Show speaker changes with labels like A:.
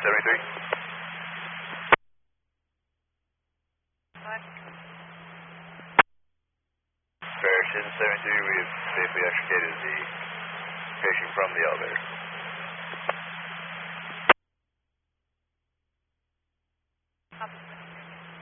A: 73.
B: What?
A: Parishin 73, we have safely extricated the patient from the elevator.